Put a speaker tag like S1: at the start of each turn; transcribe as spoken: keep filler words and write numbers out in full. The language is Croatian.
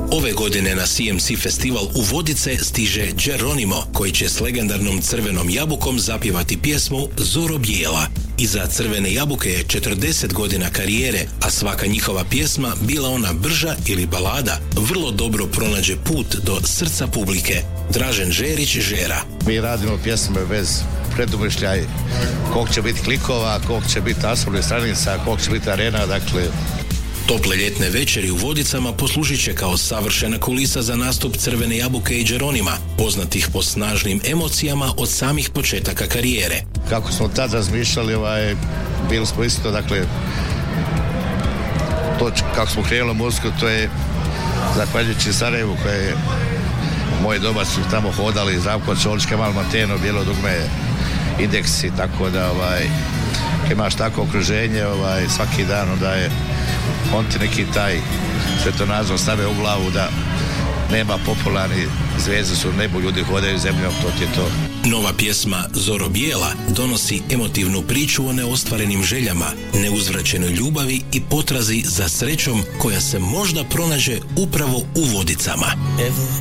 S1: Ove godine na C M C festival u Vodice stiže Geronimo, koji će s legendarnom Crvenom jabukom zapjevati pjesmu Zoro bijela. Iza Crvene jabuke je četrdeset godina karijere, a svaka njihova pjesma, bila ona brža ili balada, vrlo dobro pronađe put do srca publike. Dražen Žerić, Žera.
S2: Mi radimo pjesme bez predumišljaj, koliko će biti klikova, koliko će biti naslovnih stranica, koliko će biti arena, dakle...
S1: Tople ljetne večeri u Vodicama poslužit će kao savršena kulisa za nastup Crvene jabuke i Geronima, poznatih po snažnim emocijama od samih početaka karijere.
S2: Kako smo tad razmišljali, ovaj, bili smo isto, dakle, to kako smo krenuli muziku, to je zahvaljujući Sarajevu, koje je moji domaći su tamo hodali, Zdravko Čolić, Kemal Mateno, Bijelo dugme, Indeksi, tako da, ovaj, imaš tako okruženje, ovaj, svaki dan, onda je on ti neki taj svetonazor stave u glavu da nema popularni, zvijezde su u nebu, ljudi hodaju zemljom, to ti je to.
S1: Nova pjesma Zoro bijela donosi emotivnu priču o neostvarenim željama, neuzvraćenoj ljubavi i potrazi za srećom koja se možda pronađe upravo u Vodicama.